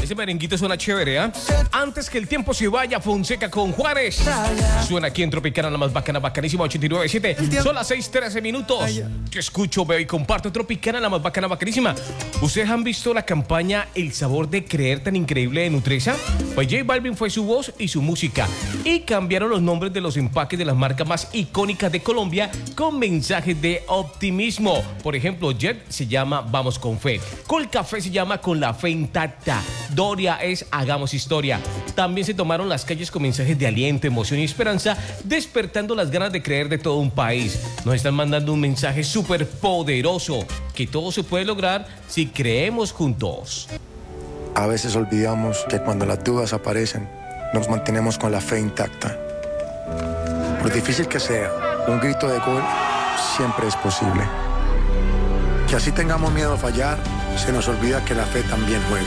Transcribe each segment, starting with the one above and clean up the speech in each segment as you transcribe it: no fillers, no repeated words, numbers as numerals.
Ese merenguito suena chévere, ¿eh? Antes que el tiempo se vaya, Fonseca con Juárez. Suena aquí en Tropicana, la más bacana, bacanísima, 89.7. Son las 6:13 minutos. Yo escucho, veo y comparto Tropicana, la más bacana, bacanísima. ¿Ustedes han visto la campaña El sabor de creer tan increíble de Nutresa? Pues J Balvin fue su voz y su música. Y cambiaron los nombres de los empaques de las marcas más icónicas de Colombia con mensajes de optimismo. Por ejemplo, Jet se llama Vamos con Fe. Colcafé se llama Con la Fe Intacta. Doria es Hagamos Historia. También se tomaron las calles con mensajes de aliento, emoción y esperanza, despertando las ganas de creer de todo un país. Nos están mandando un mensaje súper poderoso, que todo se puede lograr si creemos juntos. A veces olvidamos que cuando las dudas aparecen, nos mantenemos con la fe intacta. Por difícil que sea, un grito de gol siempre es posible. Que así tengamos miedo a fallar, se nos olvida que la fe también juega.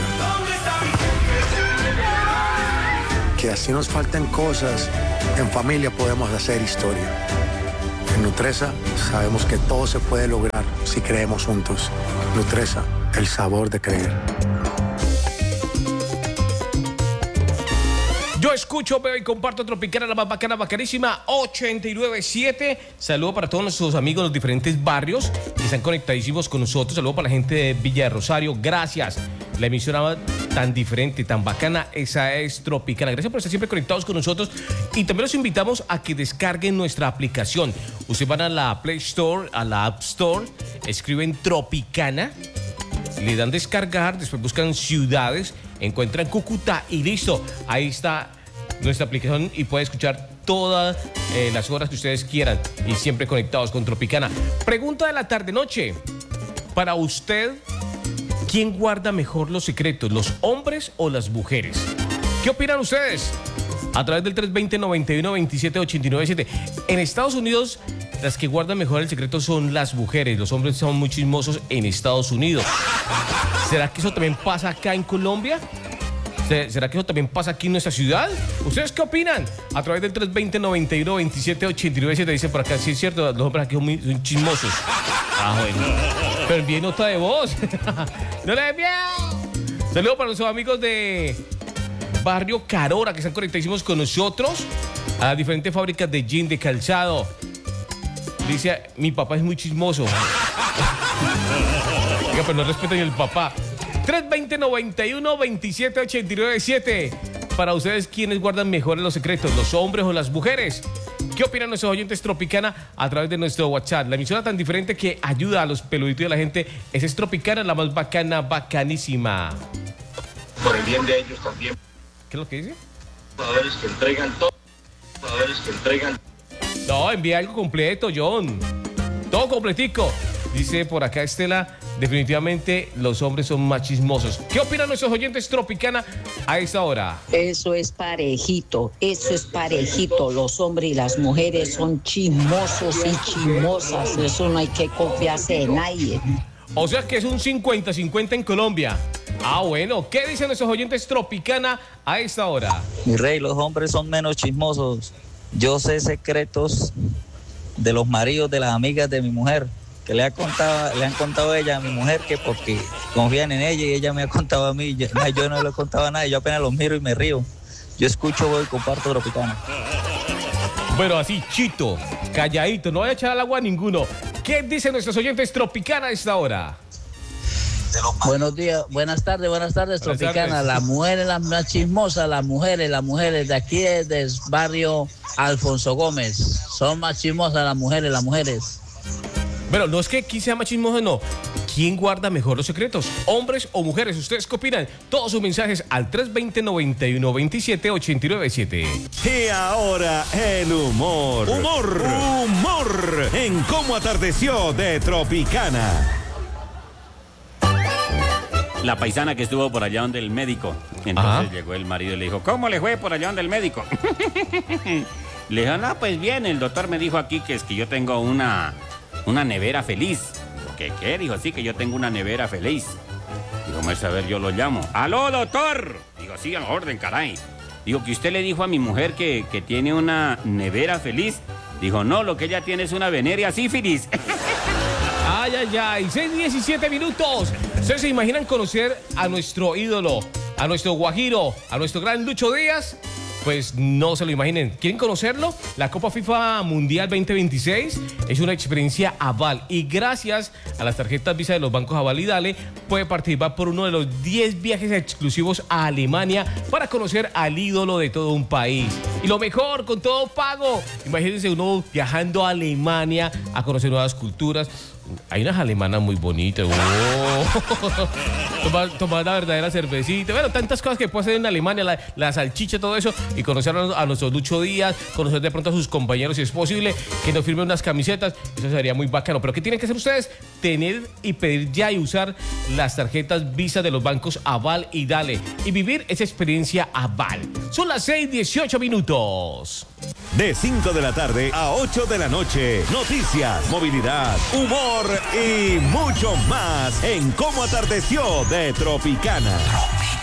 Que así nos falten cosas, en familia podemos hacer historia. En Nutresa sabemos que todo se puede lograr si creemos juntos. Nutresa, el sabor de creer. Yo escucho, veo y comparto Tropicana, la más bacana, bacanísima, 89.7. Saludo para todos nuestros amigos de los diferentes barrios que están conectadísimos con nosotros. Saludo para la gente de Villa de Rosario. Gracias. La emisora tan diferente, tan bacana, esa es Tropicana. Gracias por estar siempre conectados con nosotros. Y también los invitamos a que descarguen nuestra aplicación. Ustedes van a la Play Store, a la App Store, escriben Tropicana, le dan descargar, después buscan ciudades, encuentran Cúcuta y listo. Ahí está nuestra aplicación y puede escuchar todas las horas que ustedes quieran y siempre conectados con Tropicana. Pregunta de la tarde-noche. Para usted, ¿quién guarda mejor los secretos, los hombres o las mujeres? ¿Qué opinan ustedes? A través del 320-91-27-89-7. En Estados Unidos, las que guardan mejor el secreto son las mujeres. Los hombres son muy chismosos en Estados Unidos. ¿Será que eso también pasa acá en Colombia? ¿Será que eso también pasa aquí en nuestra ciudad? ¿Ustedes qué opinan? A través del 320-91-27-89-7. Dice por acá, sí es cierto, los hombres aquí son chismosos. Ah, bueno. Pero envíen nota de voz. ¡No le envíen! Saludos para nuestros amigos de Barrio Carora, que están conectadísimos con nosotros a las diferentes fábricas de jean, de calzado. Dice, mi papá es muy chismoso. Oiga, pero no respetan ni el papá. 320-91-27-89-7. Para ustedes, ¿quiénes guardan mejor los secretos, los hombres o las mujeres? ¿Qué opinan nuestros oyentes Tropicana a través de nuestro WhatsApp? La emisora tan diferente que ayuda a los peluditos de la gente. Esa es Tropicana, la más bacana, bacanísima. Por el bien de ellos también. ¿Qué es lo que dice? Jugadores que entregan todo. Jugadores que entregan. No, envía algo completo, John. Todo completico. Dice por acá Estela, definitivamente los hombres son más chismosos. ¿Qué opinan nuestros oyentes Tropicana a esta hora? Eso es parejito, eso es parejito. Los hombres y las mujeres son chismosos y chismosas. Eso no hay que confiarse en nadie. O sea que es un 50-50 en Colombia. Ah, bueno. ¿Qué dicen nuestros oyentes Tropicana a esta hora? Mi rey, los hombres son menos chismosos. Yo sé secretos de los maridos de las amigas de mi mujer, que le han contado a ella, a mi mujer, que porque confían en ella y ella me ha contado a mí. Yo no le he contado a nadie, yo apenas los miro y me río. Yo escucho, voy y comparto Tropicana. Bueno, así, chito, calladito, no voy a echar al agua a ninguno. ¿Qué dicen nuestros oyentes Tropicana a esta hora? Buenos días, buenas tardes, Tropicana. Las mujeres, las más chismosas, las mujeres de aquí del barrio Alfonso Gómez. Son más chismosas las mujeres. Bueno, no es que aquí sea más chismoso, no. ¿Quién guarda mejor los secretos? ¿Hombres o mujeres? ¿Ustedes qué opinan? Todos sus mensajes al 320-91-27-89-7. Y ahora el humor. Humor. En Cómo Atardeció de Tropicana. La paisana que estuvo por allá donde el médico. Entonces llegó el marido y le dijo, ¿cómo le fue por allá donde el médico? Le dijo, no, pues bien, el doctor me dijo aquí que es que yo tengo una nevera feliz. ¿Qué? Dijo, sí, que yo tengo una nevera feliz. Digo, a ver, yo lo llamo. ¡Aló, doctor! Digo, sí, a la orden, caray. Digo, que usted le dijo a mi mujer que tiene una nevera feliz. Dijo, no, lo que ella tiene es una venerea sífilis. Ay, 6:17 minutos. ¿Ustedes se imaginan conocer a nuestro ídolo, a nuestro Guajiro, a nuestro gran Lucho Díaz. Pues no se lo imaginen. ¿Quieren conocerlo? La Copa FIFA Mundial 2026 es una experiencia Aval y gracias a las tarjetas Visa de los bancos Aval y Dale puede participar por uno de los 10 viajes exclusivos a Alemania para conocer al ídolo de todo un país. Y lo mejor, con todo pago. Imagínense uno viajando a Alemania a conocer nuevas culturas. Hay unas alemanas muy bonitas. Tomar la verdadera cervecita. Bueno, tantas cosas que puede hacer en Alemania, la salchicha, todo eso. Y conocer a nuestro Lucho Díaz, conocer de pronto a sus compañeros, si es posible, que nos firmen unas camisetas. Eso sería muy bacano. Pero ¿qué tienen que hacer ustedes? Tener y pedir ya y usar las tarjetas Visa de los bancos Aval y Dale. Y vivir esa experiencia Aval. Son las 6:18 minutos. De 5 de la tarde a 8 de la noche. Noticias, movilidad, humor y mucho más en Cómo Atardeció de Tropicana.